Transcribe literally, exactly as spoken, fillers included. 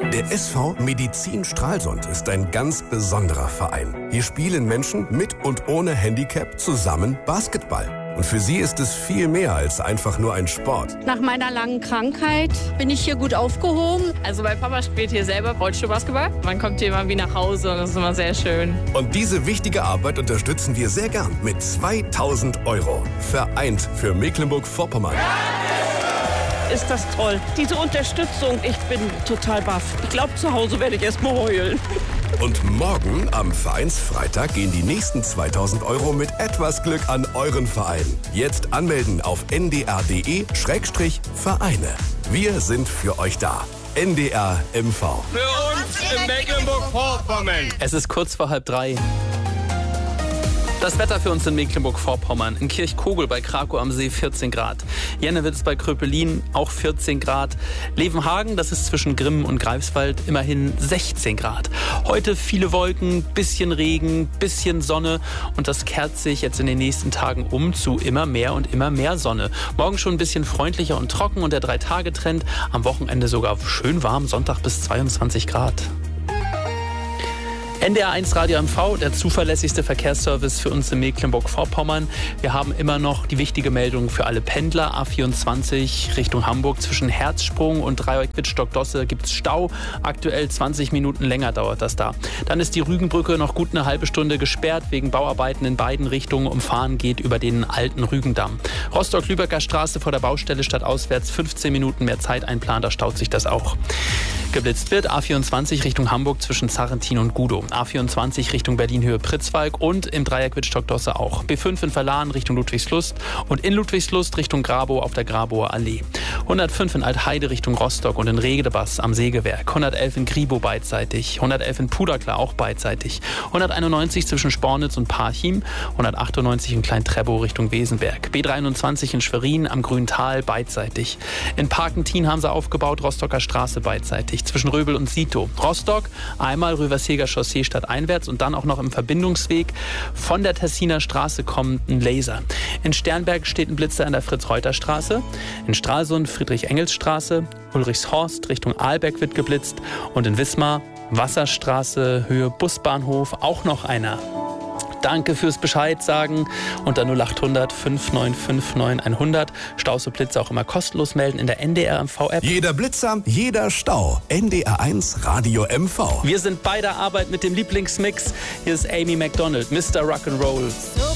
Der S V Medizin Stralsund ist ein ganz besonderer Verein. Hier spielen Menschen mit und ohne Handicap zusammen Basketball. Und für sie ist es viel mehr als einfach nur ein Sport. Nach meiner langen Krankheit bin ich hier gut aufgehoben. Also mein Papa spielt hier selber Rollstuhlbasketball. Man kommt hier immer wie nach Hause und das ist immer sehr schön. Und diese wichtige Arbeit unterstützen wir sehr gern mit zweitausend Euro. Vereint für Mecklenburg-Vorpommern. Ist das toll. Diese Unterstützung, ich bin total baff. Ich glaube, zu Hause werde ich erst mal heulen. Und morgen am Vereinsfreitag gehen die nächsten zweitausend Euro mit etwas Glück an euren Verein. Jetzt anmelden auf n d r punkt d e Schrägstrich Vereine. Wir sind für euch da. N D R M V. Für uns in Mecklenburg-Vorpommern. Es ist kurz vor halb drei. Das Wetter für uns in Mecklenburg-Vorpommern. In Kirchkogel bei Krakow am See vierzehn Grad. Jennewitz bei Kröpelin auch vierzehn Grad. Levenhagen, das ist zwischen Grimmen und Greifswald, immerhin sechzehn Grad. Heute viele Wolken, bisschen Regen, bisschen Sonne und das kehrt sich jetzt in den nächsten Tagen um zu immer mehr und immer mehr Sonne. Morgen schon ein bisschen freundlicher und trocken und der Drei-Tage-Trend. Am Wochenende sogar schön warm, Sonntag bis zweiundzwanzig Grad. N D R eins Radio M V, der zuverlässigste Verkehrsservice für uns in Mecklenburg-Vorpommern. Wir haben immer noch die wichtige Meldung für alle Pendler. A vierundzwanzig Richtung Hamburg zwischen Herzsprung und Dreieck-Wittstock-Dosse gibt es Stau. Aktuell zwanzig Minuten länger dauert das da. Dann ist die Rügenbrücke noch gut eine halbe Stunde gesperrt wegen Bauarbeiten in beiden Richtungen. Umfahren geht über den alten Rügendamm. Rostock-Lübecker Straße vor der Baustelle statt auswärts fünfzehn Minuten mehr Zeit einplanen, da staut sich das auch. Geblitzt wird A vierundzwanzig Richtung Hamburg zwischen Zarrentin und Gudow. A vierundzwanzig Richtung Berlin-Höhe Pritzwalk und im Dreieck Wittstock-Dosse auch. B fünf in Verlahen Richtung Ludwigslust und in Ludwigslust Richtung Grabow auf der Grabower Allee. hundertfünf in Altheide Richtung Rostock und in Regedebass am Sägewerk. hundertelf in Gribow beidseitig. hundertelf in Puderklar auch beidseitig. hunderteinundneunzig zwischen Spornitz und Parchim. hundertachtundneunzig in Klein-Trebow Richtung Wesenberg. B dreiundzwanzig in Schwerin am Grüntal beidseitig. In Parkentin haben sie aufgebaut, Rostocker Straße beidseitig. Zwischen Röbel und Sito. Rostock einmal Röversheger Chaussee stadteinwärts und dann auch noch im Verbindungsweg von der Tessiner Straße kommt ein Laser. In Sternberg steht ein Blitzer in der Fritz-Reuter-Straße. In Stralsund Friedrich-Engels-Straße. Ulrichshorst Richtung Ahlbeck wird geblitzt. Und in Wismar Wasserstraße Höhe Busbahnhof auch noch einer. Danke fürs Bescheid sagen unter null achthundert fünf neun fünf neun hundert. Staus und Blitze auch immer kostenlos melden in der N D R M V App. Jeder Blitzer, jeder Stau. N D R eins Radio M V. Wir sind bei der Arbeit mit dem Lieblingsmix. Hier ist Amy Macdonald, Mister Rock'n'Roll.